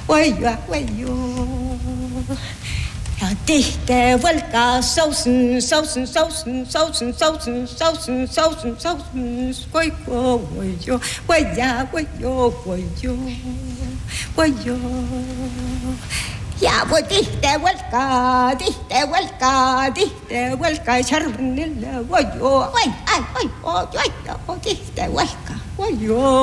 huello. Ja tihti vuelta sausen, sausen, sausen, sausen, sausen, sausen, sausen, sausen, huello, huella, huello. Ja voi tihti vuelta, charvnilla, huello, tihti vuelta, huello.